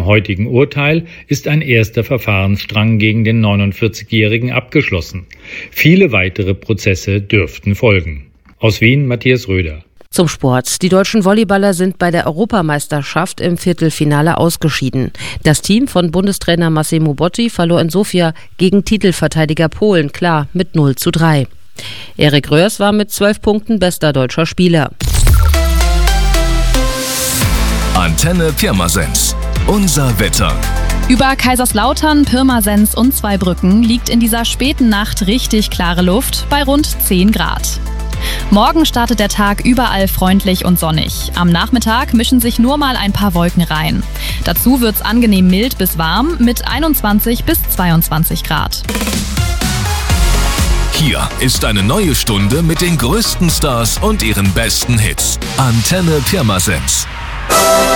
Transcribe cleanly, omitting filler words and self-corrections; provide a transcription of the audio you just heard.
heutigen Urteil ist ein erster Verfahrensstrang gegen den 49-Jährigen abgeschlossen. Viele weitere Prozesse dürften folgen. Aus Wien, Matthias Röder. Zum Sport. Die deutschen Volleyballer sind bei der Europameisterschaft im Viertelfinale ausgeschieden. Das Team von Bundestrainer Massimo Botti verlor in Sofia gegen Titelverteidiger Polen klar mit 0:3. Erik Röhrs war mit 12 Punkten bester deutscher Spieler. Antenne Pirmasens. Unser Wetter. Über Kaiserslautern, Pirmasens und Zweibrücken liegt in dieser späten Nacht richtig klare Luft bei rund 10 Grad. Morgen startet der Tag überall freundlich und sonnig. Am Nachmittag mischen sich nur mal ein paar Wolken rein. Dazu wird's angenehm mild bis warm mit 21 bis 22 Grad. Hier ist eine neue Stunde mit den größten Stars und ihren besten Hits. Antenne Pirmasens.